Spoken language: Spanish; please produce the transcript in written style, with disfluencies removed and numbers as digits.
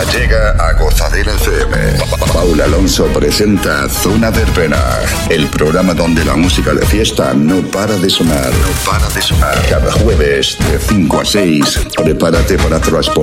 Ya llega a Gozadera FM. Paula Alonso presenta Zona Verbena, el programa donde la música de fiesta no para de sonar. Cada jueves de 5 a 6, prepárate para transportar